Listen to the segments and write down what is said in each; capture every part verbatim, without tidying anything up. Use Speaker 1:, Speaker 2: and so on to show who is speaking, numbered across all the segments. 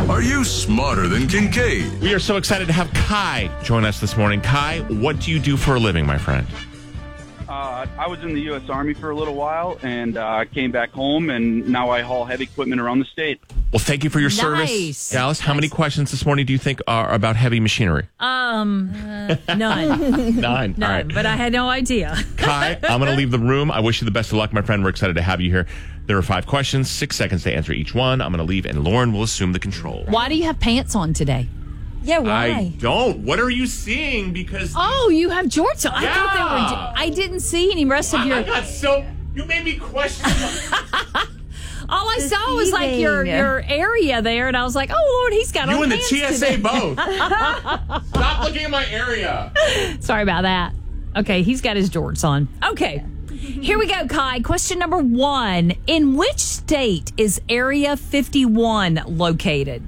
Speaker 1: Are you smarter than Kincaid?
Speaker 2: We are so excited to have Kai join us this morning. Kai, what do you do for a living, my friend?
Speaker 3: Uh, I was in the U S Army for a little while, and I uh, came back home, and now I haul heavy equipment around the state.
Speaker 2: Well, thank you for your
Speaker 4: Nice.
Speaker 2: service. Dallas, how many questions this morning do you think are about heavy machinery?
Speaker 4: Um, uh, none.
Speaker 2: Nine.
Speaker 4: None,
Speaker 2: All right.
Speaker 4: but I had no idea.
Speaker 2: Kai, I'm going to leave the room. I wish you the best of luck, my friend. We're excited to have you here. There are five questions, six seconds to answer each one. I'm going to leave, and Lauren will assume the control.
Speaker 4: Why do you have pants on today?
Speaker 5: Yeah, why?
Speaker 2: I don't. What are you seeing? Because
Speaker 4: Oh, you have jorts on. I
Speaker 2: Yeah.
Speaker 4: thought they were. I didn't see any rest of
Speaker 2: I,
Speaker 4: your.
Speaker 2: I got so. You made me question.
Speaker 4: All I saw was like your
Speaker 5: Deceiving.
Speaker 4: your area there, and I was like, "Oh Lord, he's got
Speaker 2: You
Speaker 4: on
Speaker 2: and the
Speaker 4: pants
Speaker 2: T S A
Speaker 4: today.
Speaker 2: both. Stop looking at my area.
Speaker 4: Sorry about that. Okay, he's got his jorts on. Okay, here we go, Kai. Question number one: in which state is Area fifty-one located?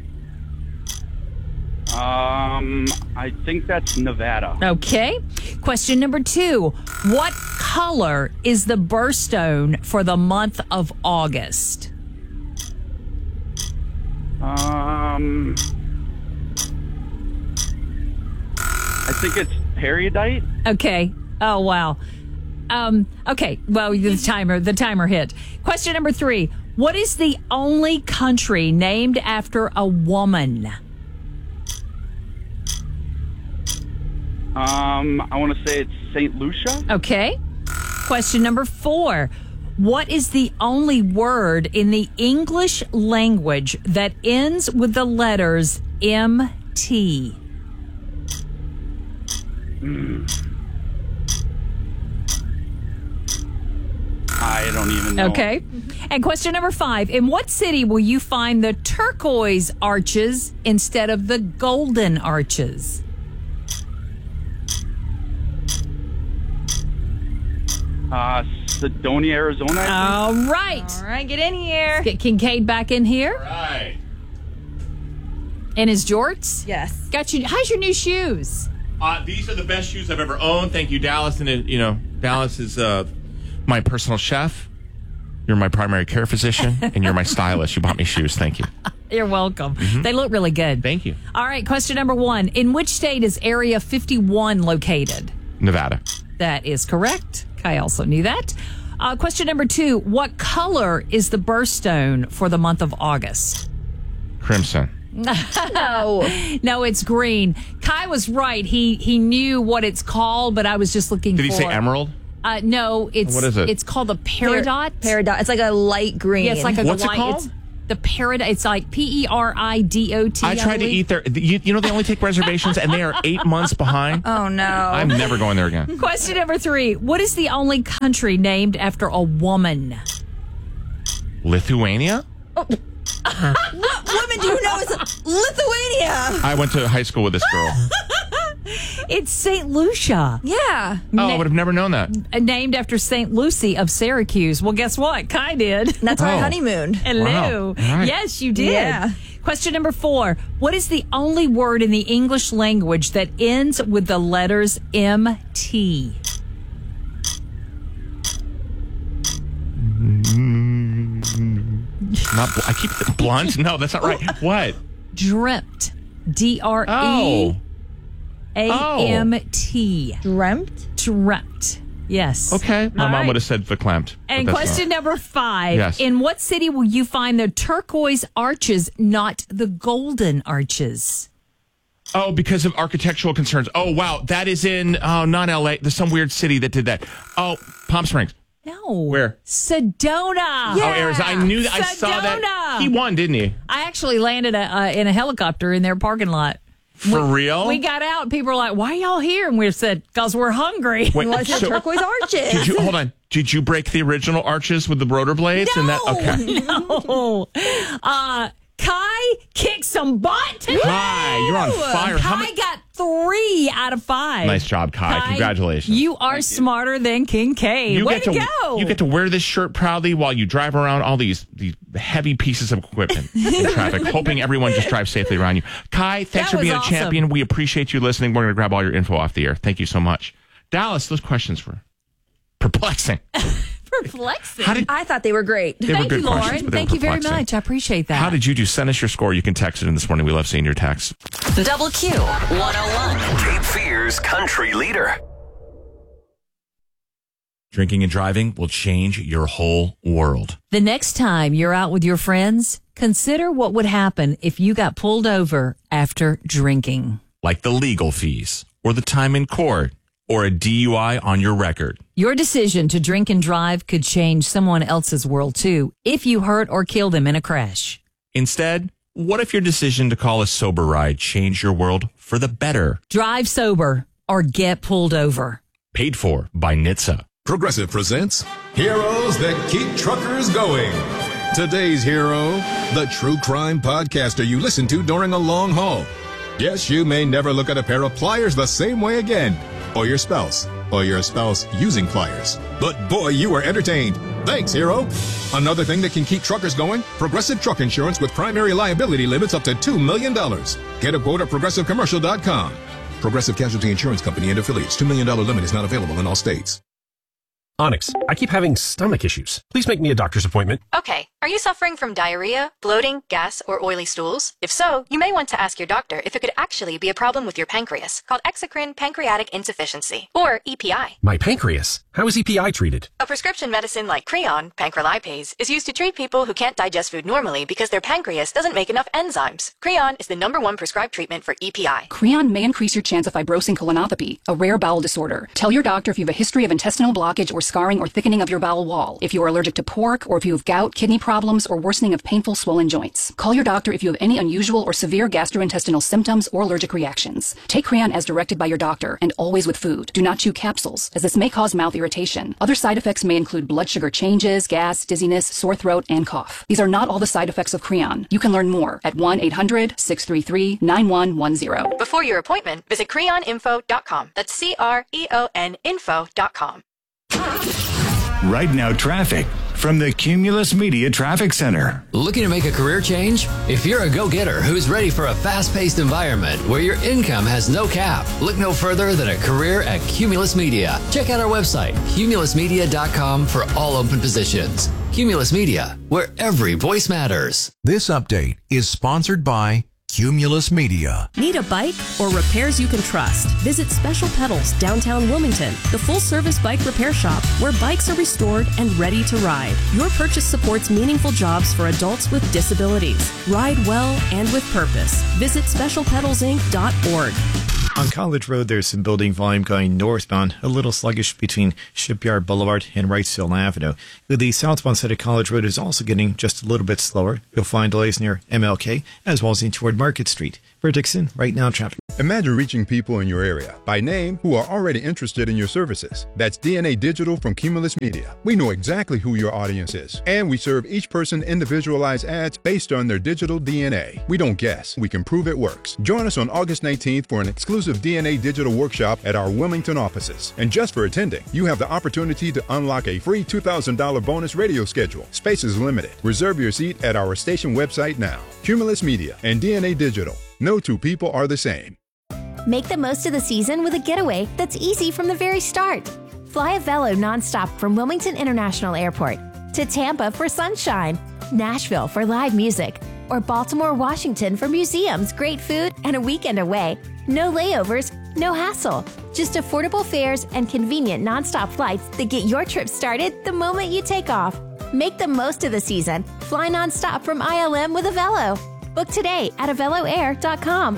Speaker 3: Um, I think that's Nevada.
Speaker 4: Okay. Question number two: what color is the birthstone for the month of August?
Speaker 3: Um, I think it's Peridite.
Speaker 4: Okay. Oh wow. Um, okay. Well, the timer the timer hit. Question number three: what is the only country named after a woman?
Speaker 3: Um, I want to say it's Saint Lucia.
Speaker 4: Okay. Question number four: what is the only word in the English language that ends with the letters M T?
Speaker 3: I don't even know.
Speaker 4: Okay. And question number five: in what city will you find the turquoise arches instead of the golden arches?
Speaker 3: Uh, Sedonia, Arizona. I think.
Speaker 4: All right.
Speaker 5: All right, get in here.
Speaker 4: Get Kincaid back in here
Speaker 2: Right.
Speaker 4: in his jorts.
Speaker 5: Yes.
Speaker 4: Got you. How's your new shoes?
Speaker 2: Uh, these are the best shoes I've ever owned. Thank you, Dallas. And, uh, you know, Dallas is uh, my personal chef. You're my primary care physician, and you're my stylist. You bought me shoes. Thank you.
Speaker 4: You're welcome. They look really good.
Speaker 2: Thank you.
Speaker 4: All right. Question number one: in which state is Area fifty-one located?
Speaker 2: Nevada.
Speaker 4: That is correct. I also knew that. Uh, question number two: what color is the birthstone for the month of August?
Speaker 2: Crimson.
Speaker 5: No.
Speaker 4: No, it's green. Kai was right. He he knew what it's called, but I was just looking
Speaker 2: Did
Speaker 4: for.
Speaker 2: he say emerald?
Speaker 4: Uh, no, it's
Speaker 2: What is it?
Speaker 4: It's called the peridot.
Speaker 5: Peridot. It's like a light green.
Speaker 4: Yeah, it's like a
Speaker 2: What's it
Speaker 4: light-
Speaker 2: called?
Speaker 4: It's the peridot. It's like P E R I D O T.
Speaker 2: I tried to eat there. You, you know, they only take reservations, and they are eight months behind.
Speaker 5: Oh, no.
Speaker 2: I'm never going there again.
Speaker 4: Question number three: what is the only country named after a woman?
Speaker 2: Lithuania?
Speaker 5: What woman do you know is Lithuania?
Speaker 2: I went to high school with this girl.
Speaker 4: It's Saint Lucia,
Speaker 5: Yeah.
Speaker 2: Oh, I would have never known that.
Speaker 4: uh, named after Saint Lucy of Syracuse. Well, guess what? Kai did.
Speaker 5: That's our
Speaker 2: Oh.
Speaker 5: honeymoon.
Speaker 4: Hello.
Speaker 2: Wow. All right.
Speaker 4: Yes, you did.
Speaker 5: Yeah.
Speaker 4: Question number four: what is the only word in the English language that ends with the letters M T?
Speaker 2: Not. bl- I keep blunt. No, that's not right. What?
Speaker 4: Dreamt. D R
Speaker 2: Oh.
Speaker 4: E A M T.
Speaker 5: Dreamt?
Speaker 4: Dreamt. Yes.
Speaker 2: Okay. My
Speaker 4: All
Speaker 2: mom
Speaker 4: right.
Speaker 2: would have said verklempt. but
Speaker 4: And
Speaker 2: that's
Speaker 4: question
Speaker 2: not.
Speaker 4: number five:
Speaker 2: Yes.
Speaker 4: in what city will you find the turquoise arches, not the golden arches?
Speaker 2: Oh, because of architectural concerns. Oh, wow. That is in, oh, not L A. There's some weird city that did that. Oh, Palm Springs.
Speaker 4: No.
Speaker 2: Where?
Speaker 4: Sedona.
Speaker 2: Oh, Arizona. I knew that. I saw that.
Speaker 4: Sedona.
Speaker 2: He won, didn't he?
Speaker 4: I actually landed a, uh, in a helicopter in their parking lot.
Speaker 2: For real?
Speaker 4: We got out. People were like, "Why are y'all here?" And we said, "Because we're hungry."
Speaker 2: Wait,
Speaker 5: Was it
Speaker 2: so-
Speaker 5: turquoise arches?
Speaker 2: Did you, hold on. Did you break the original arches with the rotor blades? And that, okay.
Speaker 4: No. Uh, Kai kicked some butt today.
Speaker 2: Kai, you're on fire. How
Speaker 4: Kai
Speaker 2: many-
Speaker 4: got three out of five.
Speaker 2: Nice job, Kai. Congratulations.
Speaker 4: You are smarter than Kincaid.
Speaker 2: You
Speaker 4: Way
Speaker 2: get
Speaker 4: to,
Speaker 2: to,
Speaker 4: go.
Speaker 2: You get to wear this shirt proudly while you drive around all these these heavy pieces of equipment in traffic, hoping everyone just drives safely around you. Kai, thanks
Speaker 4: That
Speaker 2: for
Speaker 4: was
Speaker 2: being a
Speaker 4: awesome.
Speaker 2: champion. We appreciate you listening. We're going to grab all your info off the air. Thank you so much. Dallas, those questions were perplexing.
Speaker 4: perplexing.
Speaker 2: How did
Speaker 5: I thought they were great.
Speaker 2: they were
Speaker 4: Thank
Speaker 2: good
Speaker 4: you,
Speaker 2: questions,
Speaker 4: Lauren.
Speaker 2: but they
Speaker 4: Thank
Speaker 2: were
Speaker 4: you very
Speaker 2: perplexing.
Speaker 4: much. I appreciate that.
Speaker 2: How did you do? Send us your score. You can text it in this morning. We love seeing your texts.
Speaker 6: Double Q one oh one.
Speaker 7: Cape Fear's country leader.
Speaker 2: Drinking and driving will change your whole world.
Speaker 4: The next time you're out with your friends, consider what would happen if you got pulled over after drinking.
Speaker 2: Like the legal fees, or the time in court, or a D U I on your record.
Speaker 4: Your decision to drink and drive could change someone else's world too, if you hurt or kill them in a crash.
Speaker 2: Instead, what if your decision to call a sober ride changed your world for the better?
Speaker 4: Drive sober or get pulled over.
Speaker 2: Paid for by N H T S A.
Speaker 8: Progressive presents Heroes That Keep Truckers Going. Today's hero, the true crime podcaster you listen to during a long haul. Yes, you may never look at a pair of pliers the same way again, or your spouse, or your spouse using pliers. But boy, you were entertained. Thanks, hero. Another thing that can keep truckers going, Progressive Truck Insurance with primary liability limits up to two million dollars. Get a quote at progressive commercial dot com. Progressive Casualty Insurance Company and affiliates. two million dollars limit is not available in all states.
Speaker 9: Onyx, I keep having stomach issues. Please make me a doctor's appointment.
Speaker 10: Okay. Are you suffering from diarrhea, bloating, gas, or oily stools? If so, you may want to ask your doctor if it could actually be a problem with your pancreas, called exocrine pancreatic insufficiency, or E P I.
Speaker 9: My pancreas? How is E P I treated?
Speaker 10: A prescription medicine like Creon, pancrelipase, is used to treat people who can't digest food normally because their pancreas doesn't make enough enzymes. Creon is the number one prescribed treatment for E P I.
Speaker 11: Creon may increase your chance of fibrosing colonopathy, a rare bowel disorder. Tell your doctor if you have a history of intestinal blockage or scarring or thickening of your bowel wall, if you are allergic to pork, or if you have gout, kidney problems, or worsening of painful swollen joints. Call your doctor if you have any unusual or severe gastrointestinal symptoms or allergic reactions. Take Creon as directed by your doctor, and always with food. Do not chew capsules, as this may cause mouth irritation. Other side effects may include blood sugar changes, gas, dizziness, sore throat, and cough. These are not all the side effects of Creon. You can learn more at one eight hundred, six three three, nine one one zero.
Speaker 10: Before your appointment, visit creon info dot com. That's C R E O N info dot com.
Speaker 12: Right Now Traffic from the Cumulus Media Traffic Center.
Speaker 13: Looking to make a career change? If you're a go-getter who's ready for a fast-paced environment where your income has no cap, look no further than a career at Cumulus Media. Check out our website, cumulus media dot com, for all open positions. Cumulus Media, where every voice matters.
Speaker 14: This update is sponsored by Cumulus Media.
Speaker 15: Need a bike or repairs you can trust? Visit Special Pedals, downtown Wilmington, the full-service bike repair shop where bikes are restored and ready to ride. Your purchase supports meaningful jobs for adults with disabilities. Ride well and with purpose. Visit special pedals inc dot org.
Speaker 16: On College Road, there's some building volume going northbound, a little sluggish between Shipyard Boulevard and Wrightsville Avenue. The southbound side of College Road is also getting just a little bit slower. You'll find delays near M L K, as well as in toward Market Street. For Dixon, Right Now Traffic.
Speaker 17: Imagine reaching people in your area by name who are already interested in your services. That's D N A Digital from Cumulus Media. We know exactly who your audience is, and we serve each person individualized ads based on their digital D N A. We don't guess, we can prove it works. Join us on August nineteenth for an exclusive D N A Digital workshop at our Wilmington offices. And just for attending, you have the opportunity to unlock a free two thousand dollars bonus radio schedule. Space is limited. Reserve your seat at our station website now. Cumulus Media and D N A Digital. No two people are the same.
Speaker 18: Make the most of the season with a getaway that's easy from the very start. Fly Avelo nonstop from Wilmington International Airport to Tampa for sunshine, Nashville for live music, or Baltimore, Washington for museums, great food, and a weekend away. No layovers, no hassle. Just affordable fares and convenient nonstop flights that get your trip started the moment you take off. Make the most of the season. Fly nonstop from I L M with Avelo. Book today at avelo air dot com.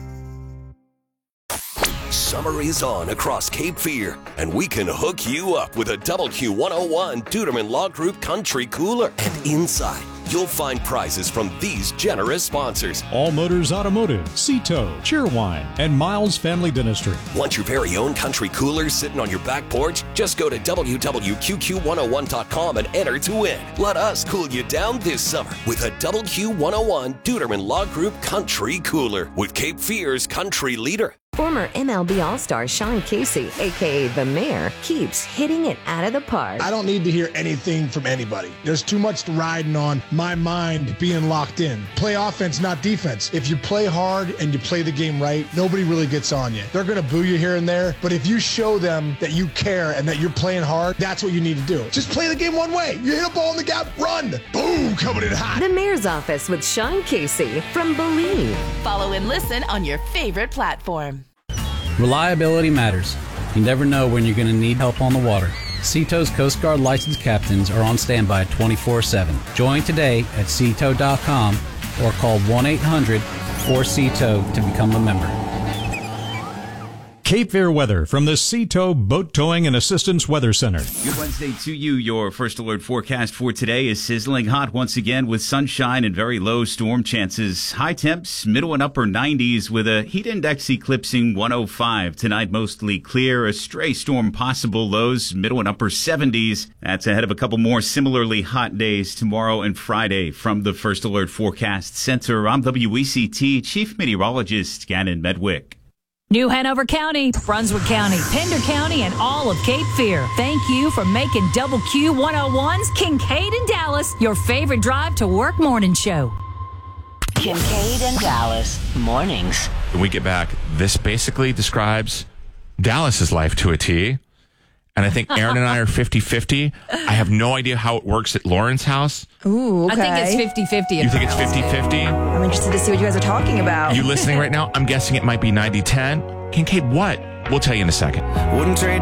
Speaker 7: Summer is on across Cape Fear, and we can hook you up with a Double Q one oh one Duderman Law Group Country Cooler. And inside, you'll find prizes from these generous sponsors:
Speaker 19: All Motors Automotive, Cito, Cheerwine, and Miles Family Dentistry.
Speaker 7: Want your very own country cooler sitting on your back porch? Just go to w w w dot q q one oh one dot com and enter to win. Let us cool you down this summer with a Double Q one oh one Duderman Law Group Country Cooler with Cape Fear's country leader.
Speaker 20: Former M L B All-Star Sean Casey, a k a. The Mayor, keeps hitting it out of the park.
Speaker 21: I don't need to hear anything from anybody. There's too much riding on my mind being locked in. Play offense, not defense. If you play hard and you play the game right, nobody really gets on you. They're going to boo you here and there, but if you show them that you care and that you're playing hard, that's what you need to do. Just play the game one way. You hit a ball in the gap, run. Boom, coming in hot.
Speaker 20: The Mayor's Office with Sean Casey from Believe.
Speaker 22: Follow and listen on your favorite platform.
Speaker 23: Reliability matters. You never know when you're going to need help on the water. Sea To's Coast Guard licensed captains are on standby twenty-four seven. Join today at sea tow dot com or call one eight hundred four C T O to become a member.
Speaker 19: Cape Fear weather from the Sea Tow Boat Towing and Assistance Weather Center.
Speaker 24: Good Wednesday to you. Your first alert forecast for today is sizzling hot once again with sunshine and very low storm chances. High temps, middle and upper nineties with a heat index eclipsing one oh five. Tonight mostly clear, a stray storm possible, lows middle and upper seventies. That's ahead of a couple more similarly hot days tomorrow and Friday. From the First Alert Forecast Center, I'm W E C T Chief Meteorologist Gannon Medwick.
Speaker 4: New Hanover County, Brunswick County, Pender County, and all of Cape Fear. Thank you for making Double Q one oh one's Kincaid and Dallas your favorite drive to work morning show.
Speaker 6: Kincaid and Dallas mornings.
Speaker 2: When we get back, this basically describes Dallas's life to a T. And I think Aaron and I are fifty-fifty. I have no idea how it works at Lauren's house.
Speaker 5: Ooh, okay.
Speaker 4: I think it's fifty-fifty.
Speaker 2: You think it's fifty-fifty?
Speaker 5: I'm interested to see what you guys are talking about.
Speaker 2: Are you listening right now? I'm guessing it might be ninety ten. Kincaid, what? We'll tell you in a second.
Speaker 25: Wouldn't trade